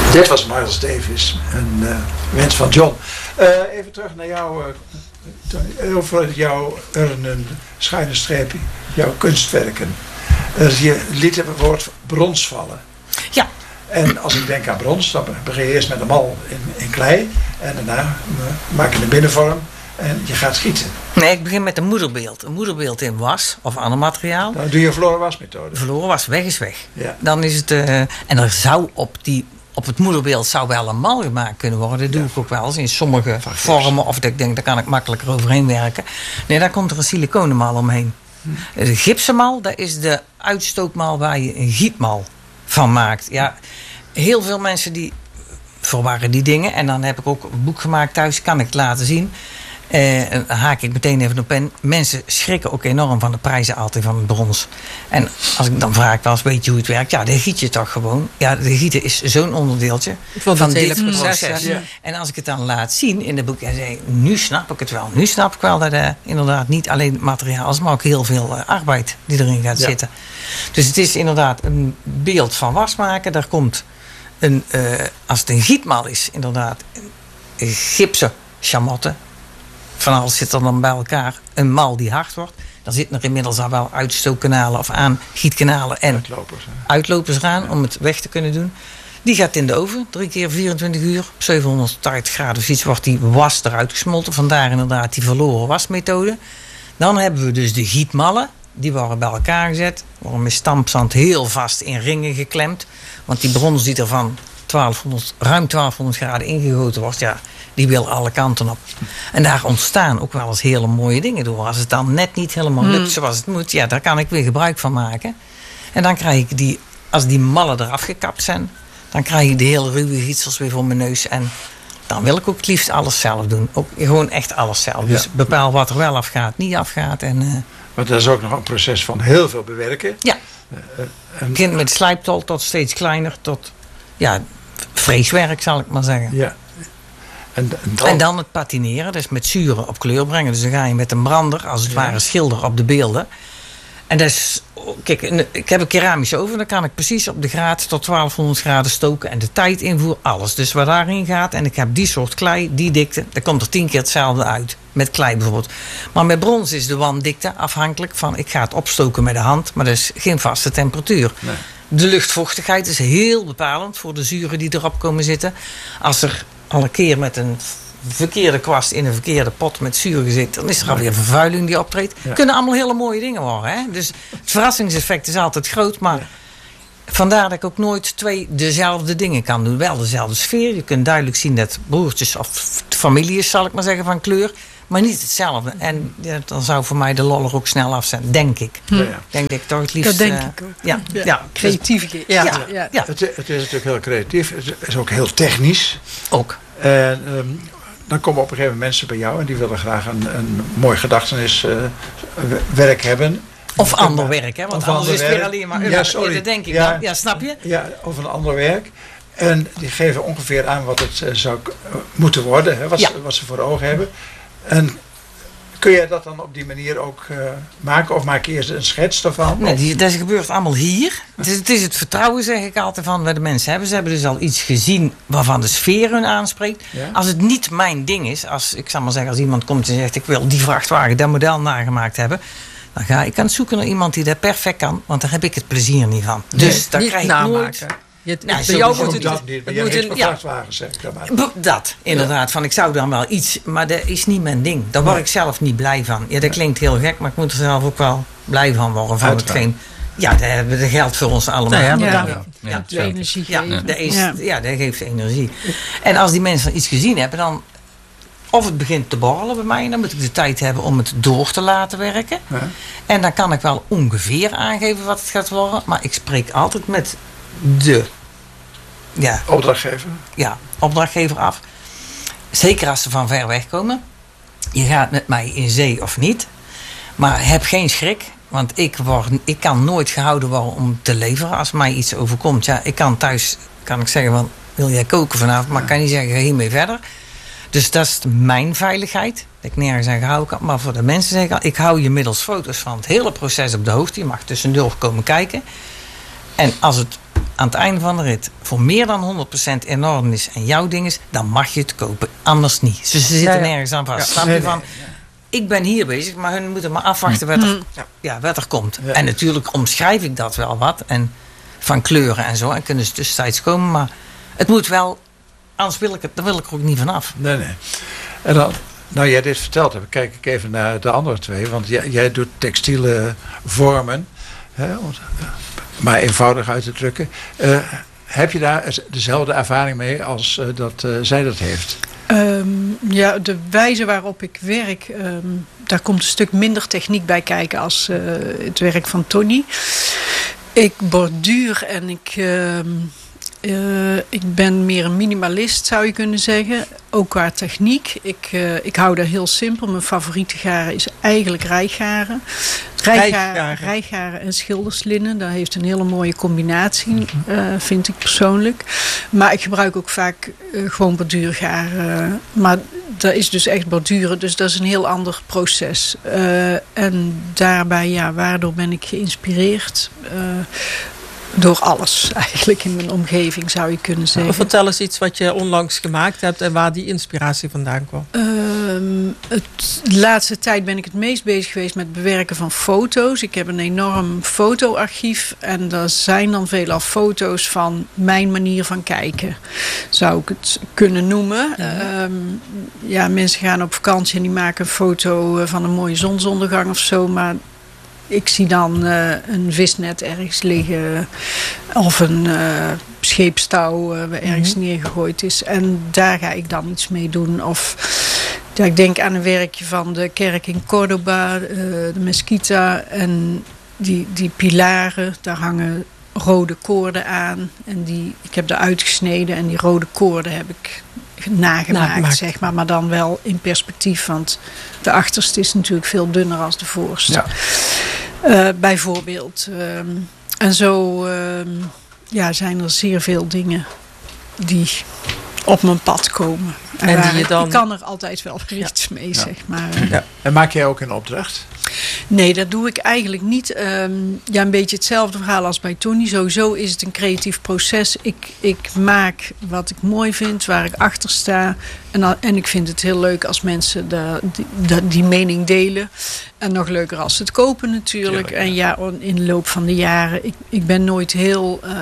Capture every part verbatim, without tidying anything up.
Dit was Miles Davis, een uh, wens van John. Uh, even terug naar jou, uh, over jouw urnen, schuine streep, jouw kunstwerken. Uh, je liet het woord brons vallen. Ja. En als ik denk aan brons, dan begin je eerst met een mal in, in klei. En daarna uh, maak je een binnenvorm en je gaat schieten. Nee, ik begin met een moederbeeld. Een moederbeeld in was of ander materiaal. Dan doe je een verloren wasmethode. Verloren was, weg is weg. Ja. Dan is het, uh, en er zou op, die, op het moederbeeld zou wel een mal gemaakt kunnen worden. Dat doe ja. ik ook wel eens in sommige Van vormen. Of dat ik denk, daar kan ik makkelijker overheen werken. Nee, daar komt er een siliconenmal omheen. Hm. De gipsenmal, dat is de uitstootmal waar je een gietmal van maakt. Ja, heel veel mensen die verwarren die dingen. En dan heb ik ook een boek gemaakt thuis, kan ik het laten zien. Uh, haak ik meteen even op in. Mensen schrikken ook enorm van de prijzen altijd van het brons. En als ik dan vraag wel eens, weet je hoe het werkt? Ja, de giet je toch gewoon. Ja, de gieten is zo'n onderdeeltje van, van dit hele proces. proces. Ja. En als ik het dan laat zien in de boek, ja, zei, nu snap ik het wel. Nu snap ik wel dat uh, inderdaad niet alleen het materiaal is, maar ook heel veel uh, arbeid die erin gaat ja. zitten. Dus het is inderdaad een beeld van was maken. Daar komt een, uh, als het een gietmal is, inderdaad, een gipsen chamotte. Van alles zit er dan bij elkaar een mal die hard wordt. Dan zitten er inmiddels al wel uitstootkanalen of aangietkanalen en uitlopers, uitlopers eraan ja. om het weg te kunnen doen. Die gaat in de oven, drie keer vierentwintig uur. Op zevenhonderdtachtig graden of iets wordt die was eruit gesmolten. Vandaar inderdaad die verloren wasmethode. Dan hebben we dus de gietmallen. Die worden bij elkaar gezet. Worden met stampzand heel vast in ringen geklemd. Want die brons die er van twaalfhonderd, ruim twaalfhonderd graden ingegoten wordt, ja, die wil alle kanten op. En daar ontstaan ook wel eens hele mooie dingen door. Als het dan net niet helemaal lukt mm. zoals het moet, ja, daar kan ik weer gebruik van maken. En dan krijg ik die, als die mallen eraf gekapt zijn, dan krijg ik de hele ruwe gietsels weer voor mijn neus. En dan wil ik ook het liefst alles zelf doen. Ook gewoon echt alles zelf. Ja. Dus bepaal wat er wel afgaat, niet afgaat. En, uh, maar dat is ook nog een proces van heel veel bewerken. Ja. Uh, uh, Het begint met slijptol tot steeds kleiner, tot ja, vreeswerk zal ik maar zeggen. Ja. En, en, dan... en dan het patineren, dus met zuren op kleur brengen. Dus dan ga je met een brander, als het ja. ware schilder op de beelden. En dat is, kijk, ik heb een keramische oven, dan kan ik precies op de graad tot twaalfhonderd graden stoken en de tijd invoer, alles. Dus wat daarin gaat, en ik heb die soort klei, die dikte, dan komt er tien keer hetzelfde uit. Met klei bijvoorbeeld. Maar met brons is de wanddikte afhankelijk van, ik ga het opstoken met de hand, maar dat is geen vaste temperatuur. Nee. De luchtvochtigheid is heel bepalend voor de zuren die erop komen zitten. Als er al een keer met een verkeerde kwast in een verkeerde pot met zuur gezet, dan is er alweer vervuiling die optreedt. Ja. Kunnen allemaal hele mooie dingen worden. Hè? Dus het verrassingseffect is altijd groot, maar ja. vandaar dat ik ook nooit twee dezelfde dingen kan doen. Wel dezelfde sfeer. Je kunt duidelijk zien dat broertjes of families, zal ik maar zeggen, van kleur, maar niet hetzelfde. En ja, dan zou voor mij de lol er ook snel af zijn, denk ik. Ja, ja. Denk ik toch het liefst. Dat denk uh, ik ook. Ja, ja. ja. Creatief. Ja. Ja. Ja. Ja. Ja. Het, het is natuurlijk heel creatief. Het is ook heel technisch. Ook. En um, dan komen op een gegeven moment mensen bij jou en die willen graag een, een mooi gedachteniswerk uh, hebben. Of ander werk, hè? Want anders is het weer alleen maar... Ja, sorry. Dat denk ik ja, dan. Ja, snap je? Ja, of een ander werk. En die geven ongeveer aan wat het uh, zou uh, moeten worden. Hè, wat, ja. ze, wat ze voor ogen hebben. En kun jij dat dan op die manier ook uh, maken? Of maak je eerst een schets daarvan? Nee, die, dat gebeurt allemaal hier. Het is, het is het vertrouwen, zeg ik altijd, van wat de mensen hebben. Ze hebben dus al iets gezien waarvan de sfeer hun aanspreekt. Ja? Als het niet mijn ding is, als ik zal maar zeggen, als iemand komt en zegt, ik wil die vrachtwagen, dat model nagemaakt hebben, dan ga ik aan het zoeken naar iemand die dat perfect kan, want daar heb ik het plezier niet van. Nee, dus daar krijg ik nooit. Je, het, nou, bij jou moet het dat niet, maar jij moet een vrachtwagen, zeg ik dan maar. Dat, inderdaad. Ja. Van ik zou dan wel iets, maar dat is niet mijn ding. Daar word ik zelf niet blij van. Ja, dat klinkt heel gek, maar ik moet er zelf ook wel blij van worden. Van hetgeen. Ja, dat, dat geldt voor ons allemaal. Ja, ja, ja. ja. ja. ja. energie ja, ja. Dat is, ja. ja, dat geeft energie. En als die mensen iets gezien hebben, dan of het begint te borrelen bij mij, dan moet ik de tijd hebben om het door te laten werken. Ja. En dan kan ik wel ongeveer aangeven wat het gaat worden, maar ik spreek altijd met de ja, opdrachtgever. Ja, opdrachtgever af. Zeker als ze van ver weg komen. Je gaat met mij in zee of niet. Maar heb geen schrik. Want ik, word, ik kan nooit gehouden worden om te leveren als mij iets overkomt. Ja, ik kan thuis, kan ik zeggen, van, wil jij koken vanavond? Maar ik kan niet zeggen, ga hiermee verder. Dus dat is mijn veiligheid. Dat ik nergens aan gehouden kan. Maar voor de mensen zeg ik, ik hou je middels foto's van het hele proces op de hoogte. Je mag tussendoor komen kijken. En als het aan het einde van de rit voor meer dan honderd procent in orde is en jouw ding is, dan mag je het kopen. Anders niet. Dus ze zitten ja, ja. nergens aan vast. Ja. Snap je nee, van? Nee, ja. Ik ben hier bezig, maar hun moeten maar afwachten wat er, ja. Ja, wat er komt. Ja. En natuurlijk omschrijf ik dat wel wat. En van kleuren en zo. En kunnen ze tussentijds komen. Maar het moet wel, anders wil ik het, daar wil ik er ook niet vanaf. Nee, nee. En dan, nou jij dit verteld hebt, kijk ik even naar de andere twee. Want jij, jij doet textiele vormen. Hè, om, maar eenvoudig uit te drukken. Uh, heb je daar dezelfde ervaring mee als uh, dat uh, zij dat heeft? Um, ja, de wijze waarop ik werk, um, daar komt een stuk minder techniek bij kijken als uh, het werk van Tony. Ik borduur en ik, uh, uh, ik ben meer een minimalist, zou je kunnen zeggen. Ook qua techniek. Ik, uh, ik hou daar heel simpel. Mijn favoriete garen is eigenlijk rijgaren. Rijgaren, rijgaren en schilderslinnen. Dat heeft een hele mooie combinatie, uh, vind ik persoonlijk. Maar ik gebruik ook vaak uh, gewoon borduurgaren. Maar dat is dus echt borduren. Dus dat is een heel ander proces. Uh, en daarbij, ja, waardoor ben ik geïnspireerd? Uh, Door alles eigenlijk in mijn omgeving, zou je kunnen zeggen. Nou, vertel eens iets wat je onlangs gemaakt hebt en waar die inspiratie vandaan kwam. Um, het, de laatste tijd ben ik het meest bezig geweest met het bewerken van foto's. Ik heb een enorm fotoarchief en daar zijn dan veelal foto's van mijn manier van kijken. Zou ik het kunnen noemen. Ja, um, ja mensen gaan op vakantie en die maken een foto van een mooie zonsondergang of zo, maar ik zie dan uh, een visnet ergens liggen of een uh, scheepstouw uh, waar ergens mm-hmm. neergegooid is. En daar ga ik dan iets mee doen. Of ja, ik denk aan een werkje van de kerk in Córdoba, uh, de Mesquita. En die, die pilaren, daar hangen rode koorden aan. En die, ik heb dat uitgesneden en die rode koorden heb ik nagemaakt, nagemaakt, zeg maar. Maar dan wel in perspectief, want de achterste is natuurlijk veel dunner als de voorste. Ja. Uh, bijvoorbeeld. Um, en zo um, ja, zijn er zeer veel dingen die op mijn pad komen. En, en die je dan... Ik kan er altijd wel weer iets ja. mee, ja. zeg maar. Ja. En maak jij ook een opdracht? Nee, dat doe ik eigenlijk niet. Um, ja, een beetje hetzelfde verhaal als bij Tony. Sowieso is het een creatief proces. Ik, ik maak wat ik mooi vind, waar ik achter sta. En, en ik vind het heel leuk als mensen de, die, die mening delen. En nog leuker als ze het kopen natuurlijk. Tuurlijk, ja. En ja, in de loop van de jaren. Ik, ik ben nooit heel... Uh,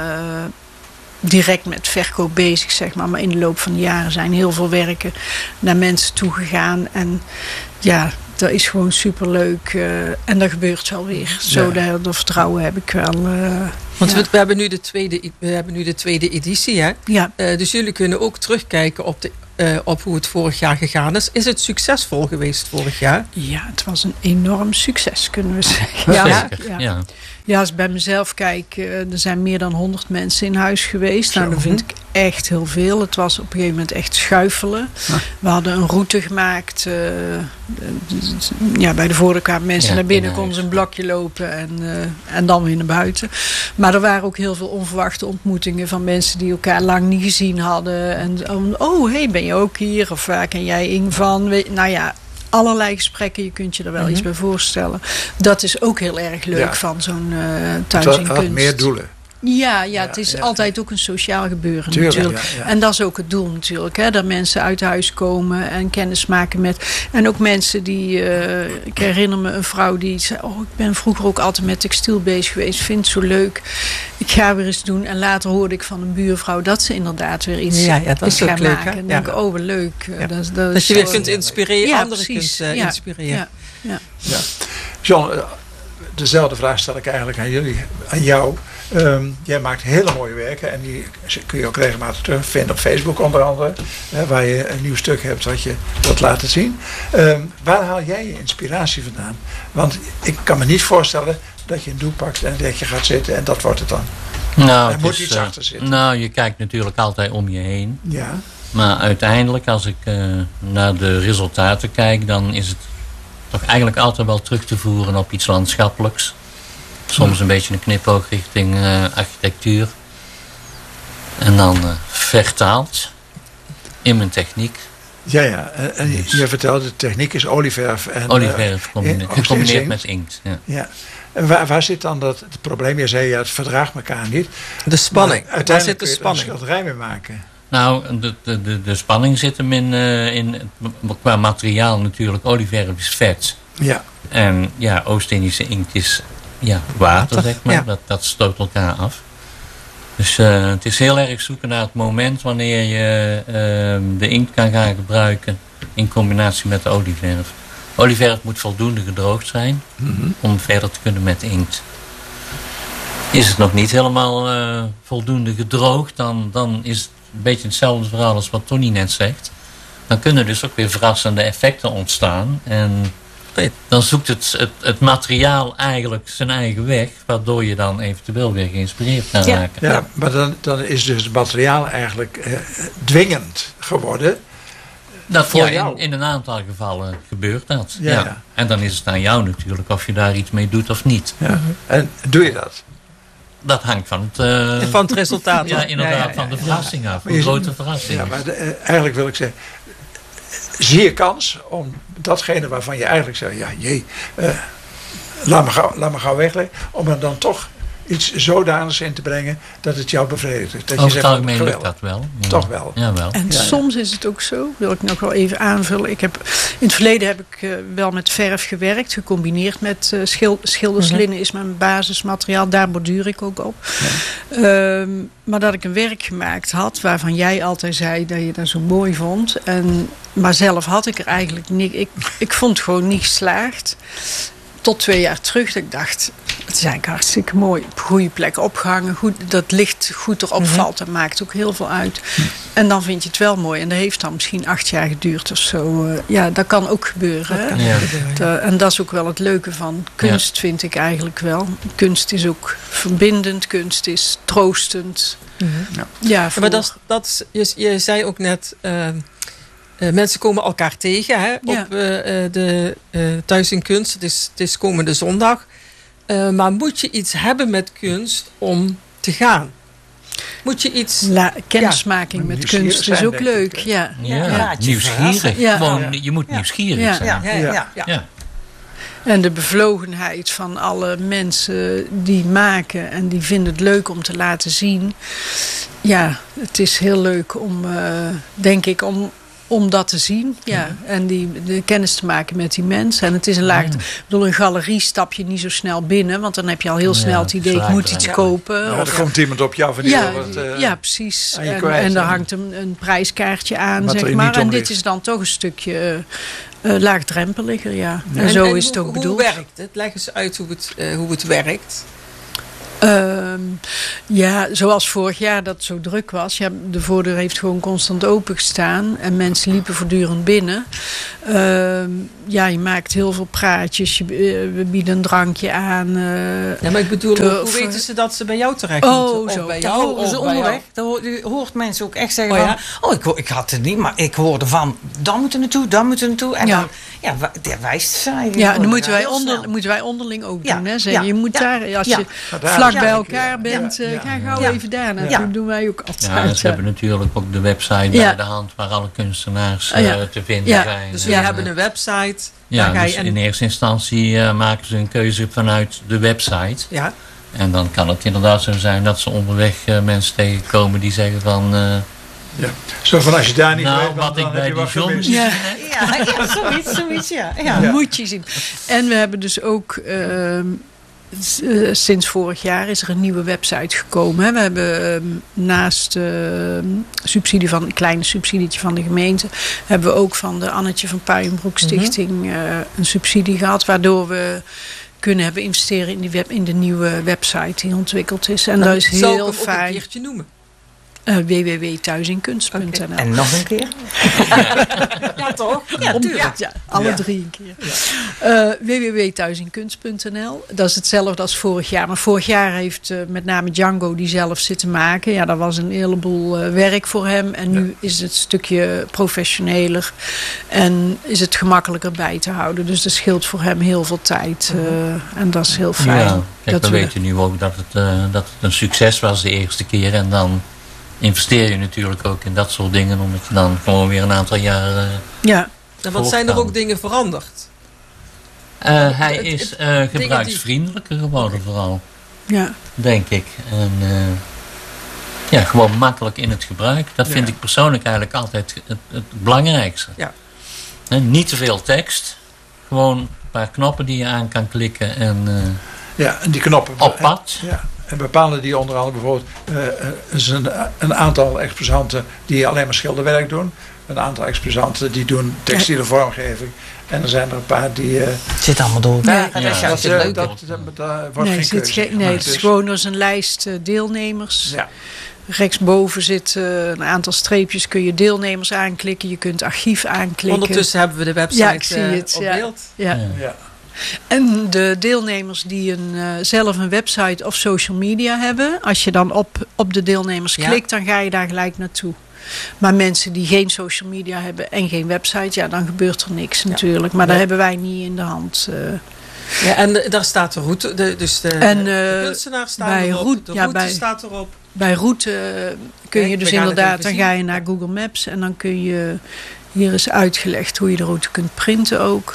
direct met verkoop bezig, zeg maar. Maar in de loop van de jaren zijn heel veel werken naar mensen toegegaan. En ja, dat is gewoon superleuk. Uh, en dat gebeurt wel weer. Zo ja. dat, dat vertrouwen heb ik wel. Uh, Want ja. we, we, hebben nu de tweede, we hebben nu de tweede editie, hè? Ja. Uh, dus jullie kunnen ook terugkijken op, de, uh, op hoe het vorig jaar gegaan is. Is het succesvol geweest vorig jaar? Ja, het was een enorm succes, kunnen we zeggen. Ja, ja. ja. Ja, als ik bij mezelf kijk, uh, er zijn meer dan honderd mensen in huis geweest. Nou, dat vind ik echt heel veel. Het was op een gegeven moment echt schuifelen. Ja. We hadden een route gemaakt. Uh, ja, bij de voordeur kwamen mensen ja, naar binnen, konden ze een blokje lopen en, uh, en dan weer naar buiten. Maar er waren ook heel veel onverwachte ontmoetingen van mensen die elkaar lang niet gezien hadden. En oh, hey, ben je ook hier? Of waar ken jij Ing van? Nou ja, allerlei gesprekken, je kunt je er wel mm-hmm. iets bij voorstellen. Dat is ook heel erg leuk ja. van zo'n uh, thuis in kunst. Had meer doelen. Ja, ja, het is ja, altijd ja. ook een sociaal gebeuren Tuurlijk, natuurlijk. Ja, ja. En dat is ook het doel natuurlijk. Hè, dat mensen uit huis komen en kennis maken met... En ook mensen die... Uh, ik herinner me een vrouw die zei... Oh, ik ben vroeger ook altijd met textiel bezig geweest. Vind het zo leuk. Ik ga weer eens doen. En later hoorde ik van een buurvrouw... dat ze inderdaad weer iets ja, ja, dat is gaan leuk, maken. En ja. denk ik, oh, wat leuk. Ja. Dat, dat, dat is je weer zo, kunt inspireren. Ja, anderen precies. kunt uh, ja. inspireren. Ja. Ja. Ja. John, dezelfde vraag stel ik eigenlijk aan jullie, aan jou. Um, jij maakt hele mooie werken en die kun je ook regelmatig terugvinden op Facebook onder andere, hè, waar je een nieuw stuk hebt wat je wilt laten zien. Um, waar haal jij je inspiratie vandaan? Want ik kan me niet voorstellen dat je een doek pakt en dat je gaat zitten en dat wordt het dan. Nou, er moet is, iets uh, achter zitten. Nou, je kijkt natuurlijk altijd om je heen. Ja. Maar uiteindelijk, als ik uh, naar de resultaten kijk, dan is het toch eigenlijk altijd wel terug te voeren op iets landschappelijks. Soms een beetje een knipoog richting uh, architectuur. En dan uh, vertaald in mijn techniek. Ja, ja. En, en dus. Je vertelde, de techniek is olieverf. En, olieverf, uh, gecombineerd met inkt. Ja. Ja. En waar, waar zit dan dat, het probleem? Je zei, ja, het verdraagt elkaar niet. De spanning. Maar Waar uiteindelijk zit de kun je er spanning? een schilderij mee maken. Nou, de, de, de, de spanning zit hem in, uh, in qua materiaal natuurlijk. Olieverf is vet. Ja. En ja, Oost-Indische inkt is ja, water, zeg maar. Ja. Dat, dat stoot elkaar af. Dus uh, het is heel erg zoeken naar het moment wanneer je uh, de inkt kan gaan gebruiken in combinatie met de olieverf. Olieverf moet voldoende gedroogd zijn mm-hmm. om verder te kunnen met inkt. Is het nog niet helemaal uh, voldoende gedroogd, dan, dan is het een beetje hetzelfde verhaal als wat Tony net zegt. Dan kunnen dus ook weer verrassende effecten ontstaan. En dan zoekt het, het, het materiaal eigenlijk zijn eigen weg, waardoor je dan eventueel weer geïnspireerd kan Ja. raken. Ja, maar dan, dan is dus het materiaal eigenlijk eh, dwingend geworden. Dat, voor ja, jou. in, in een aantal gevallen gebeurt dat. Ja, Ja. ja. En dan is het aan jou natuurlijk of je daar iets mee doet of niet. Ja. En doe je dat? Dat hangt van het, uh, Van het resultaat. ja, inderdaad, Ja, ja, ja. van de verrassing af. Maar Een je- grote verrassing. Ja, maar de, eh, eigenlijk wil ik zeggen, zie je kans om datgene waarvan je eigenlijk zegt, ja jee, eh, laat, me gauw, laat me gauw wegleggen, om er dan toch iets zodanigs in te brengen dat het jou bevredigt. Dat je Over het zegt, van, algemeen lukt geweldig. dat wel. Ja. Toch wel. Jawel. En Ja, ja. soms is het ook zo, wil ik nog wel even aanvullen. Ik heb, in het verleden heb ik uh, wel met verf gewerkt, gecombineerd met uh, schil, schilderslinnen mm-hmm. is mijn basismateriaal. Daar borduur ik ook op. Ja. Um, maar dat ik een werk gemaakt had waarvan jij altijd zei dat je dat zo mooi vond. En, maar zelf had ik er eigenlijk niet. Ik, ik vond het gewoon niet geslaagd. Tot twee jaar terug dat ik dacht, het is eigenlijk hartstikke mooi. Op goede plek opgehangen, goed, dat licht goed erop mm-hmm. valt. Dat maakt ook heel veel uit. En dan vind je het wel mooi. En dat heeft dan misschien acht jaar geduurd of zo. Uh, ja, dat kan ook gebeuren. Hè? kan Ja. gebeuren. De, en dat is ook wel het leuke van kunst, ja. vind ik eigenlijk wel. Kunst is ook verbindend, kunst is troostend. Mm-hmm. Ja. Ja, Ja, maar dat, is- dat is, je, je zei ook net, uh, uh, mensen komen elkaar tegen hè, Ja. op uh, uh, de uh, Thuis in Kunst. Het is, het is komende zondag. Uh, maar moet je iets hebben met kunst om te gaan? Moet je iets... La, kennismaking Ja. met Nieuwsgierig kunst zijn, is ook denk leuk. ik. Ja. Ja, Ja, laat je nieuwsgierig. verrassen. Ja. Gewoon, Ja. je moet Ja. nieuwsgierig Ja. zijn. Ja, ja, Ja. ja. Ja. Ja. En de bevlogenheid van alle mensen die maken en die vinden het leuk om te laten zien. Ja, het is heel leuk om, uh, denk ik, om, om dat te zien. Ja. En die, de kennis te maken met die mensen. En het is een laag. Ja. Ik bedoel, een galerie stap je niet zo snel binnen, want dan heb je al heel Ja, snel het idee, ik moet iets ja. kopen. Nou, Of- er komt iemand op jou van die ja, wil wat, uh, ja, precies. aan je En, kwijt, en daar hè? hangt een, een prijskaartje aan, Wat er zeg je maar. niet En om dit ligt. is dan toch een stukje uh, laagdrempeliger, ja. Ja. En zo en is het hoe, ook hoe bedoeld. werkt het? Leg eens uit hoe het, uh, hoe het werkt. Um, ja, zoals vorig jaar dat het zo druk was. Ja, de voordeur heeft gewoon constant open gestaan. En mensen liepen voortdurend binnen. Um, ja, je maakt heel veel praatjes. Je, uh, we bieden een drankje aan. Uh, Ja, maar ik bedoel, te- hoe, hoe voor- weten ze dat ze bij jou terecht Oh, moeten? Of zo. bij Dan jou, horen ze of bij jou? onderweg. Dan hoort, je hoort mensen ook echt zeggen Oh, van... ja? Oh, ik, ho- ik had het niet, maar ik hoorde van... Dan moeten we naartoe, dan moeten we naartoe. En Ja. dan ja, wa- daar wijst ze eigenlijk ja, gewoon. dan moeten wij, heel onder, snel. moeten wij onderling ook Ja, doen. Hè? Zeg, ja, je moet ja, daar, als ja. je Ga daar vlak eens bij kijken, elkaar ja. bent, Ja, uh, ja. ga gauw Ja. even daar naartoe. Ja. Doen wij ook altijd. Ja, ze hebben natuurlijk ook de website bij Ja. de hand waar alle kunstenaars Ah, ja. uh, te vinden Ja. zijn. Dus En, jullie uh, hebben een website. Ja, daar ga je dus en- in eerste instantie uh, maken ze een keuze vanuit de website. Ja, En dan kan het inderdaad zo zijn dat ze onderweg uh, mensen tegenkomen die zeggen van... Uh, Ja. Zo van als je daar niet nou, geweest bent, wat dan ik heb bij je die wat John gemist. gezien Ja. heb. Ja, ja, zoiets, zoiets, ja. ja. Ja. Moet je zien. En we hebben dus ook... ehm, s- eh, sinds vorig jaar is er een nieuwe website gekomen. Hè. We hebben ehm, naast ehm, subsidie van, een kleine subsidietje van de gemeente... hebben we ook van de Annetje van Puijenbroek Stichting eh, een subsidie gehad. Waardoor we kunnen hebben investeren in, die web, in de nieuwe website die ontwikkeld is. En dat is Zal ik hem heel ook een fijn. keertje noemen. Uh, w w w punt thuisinkunst punt n l. En nog een keer. Ja, toch? Ja, Om- tuurlijk. ja, alle Ja. drie een keer. Uh, w w w punt thuisinkunst punt n l. Dat is hetzelfde als vorig jaar. Maar vorig jaar heeft uh, met name Django die zelf zitten maken. Ja, dat was een heleboel uh, werk voor hem. En nu is het een stukje professioneler. En is het gemakkelijker bij te houden. Dus dat scheelt voor hem heel veel tijd. Uh, en dat is heel fijn. Ja, kijk, dat we we- weten nu ook dat het, uh, dat het een succes was de eerste keer. En dan investeer je natuurlijk ook in dat soort dingen. Omdat je dan gewoon weer een aantal jaar... Uh, Ja. En wat Volgt zijn er dan. ook dingen veranderd? Uh, hij is uh, gebruiksvriendelijker geworden vooral. Ja. Denk ik. En, uh, ja, gewoon makkelijk in het gebruik. Dat vind ja. ik persoonlijk eigenlijk altijd het, het belangrijkste. Ja. En niet te veel tekst. Gewoon een paar knoppen die je aan kan klikken. En, uh, ja, en die knoppen. Op pad. Ja. En bepalen die onder andere bijvoorbeeld uh, is een, een aantal exposanten die alleen maar schilderwerk doen. Een aantal exposanten die doen textiele vormgeving. En er zijn er een paar die... Uh, het zit allemaal door elkaar. Nee, ja, ja, dat, dat, dat, dat, dat, dat, dat wordt nee, geen keuze. Ge- nee, het is dus gewoon als een lijst uh, deelnemers. Ja. Rechtsboven zit uh, een aantal streepjes. Kun je deelnemers aanklikken. Je kunt archief aanklikken. Ondertussen hebben we de website ja, ik zie uh, het, op ja. beeld. Ja. Ja. Ja. En de deelnemers die een, uh, zelf een website of social media hebben. Als je dan op, op de deelnemers ja. klikt, dan ga je daar gelijk naartoe. Maar mensen die geen social media hebben en geen website, ja, dan gebeurt er niks ja. natuurlijk. Maar ja. dat hebben wij niet in de hand. Uh. Ja, en daar staat de route, de, dus de, en, uh, de kunstenaar staat bij erop, route, de ja, route bij, staat erop. Bij route uh, kun Kijk, je dus inderdaad, dan ga je naar Google Maps en dan kun je, hier is uitgelegd hoe je de route kunt printen ook.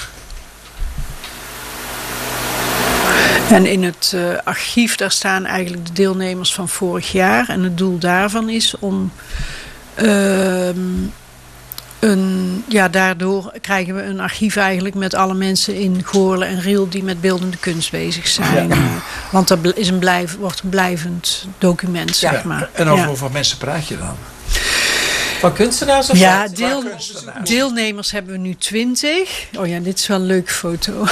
En in het uh, archief, daar staan eigenlijk de deelnemers van vorig jaar. En het doel daarvan is om... Uh, een, ja, daardoor krijgen we een archief eigenlijk met alle mensen in Goorlen en Riel die met beeldende kunst bezig zijn. Ja. Uh, want dat is een blijf, wordt een blijvend document, zeg ja. maar. En over ja. hoeveel mensen praat je dan? Van kunstenaars of ja, deel, deelnemers hebben we nu twintig. Oh ja, dit is wel een leuke foto.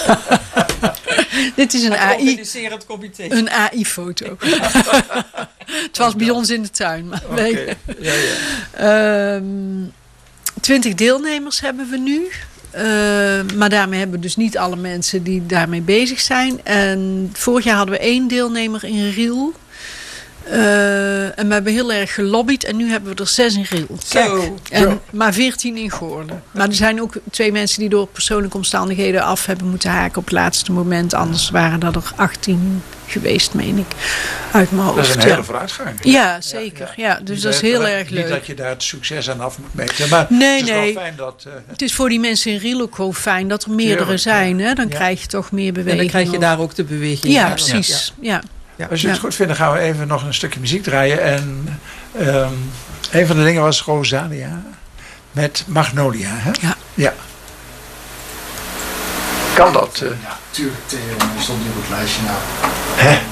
Dit is een A I. Een A I-foto. Het was bij ons in de tuin. Maar okay. nee. ja, ja. um, twintig deelnemers hebben we nu. Uh, maar daarmee hebben we dus niet alle mensen die daarmee bezig zijn. En vorig jaar hadden we één deelnemer in Riel. Uh, en we hebben heel erg gelobbyd en nu hebben we er zes in Riel. Zo. En, maar veertien in Goorlen. Maar er zijn ook twee mensen die door persoonlijke omstandigheden af hebben moeten haken op het laatste moment. Anders waren dat er achttien geweest, meen ik. Uit mijn hoofd. Dat is een ja. hele vooruitgang. Ja, zeker. Ja, ja. Dus niet dat is heel dat, erg leuk. Niet dat je daar het succes aan af moet meten. Maar nee, het is nee. wel fijn dat... Uh, het is voor die mensen in Riel ook gewoon fijn dat er meerdere Tuurlijk, zijn. Hè? Dan ja. krijg je toch meer beweging. En dan krijg je daar ook de beweging. Ja, precies. Ja. Ja. Ja. Als je het ja. goed vindt, dan gaan we even nog een stukje muziek draaien. En um, een van de dingen was Rosalia met Magnolia. Hè? Ja. ja. Kan dat? Uh? Ja, tuurlijk Theo, die stond nu op het lijstje. Nou. Hè?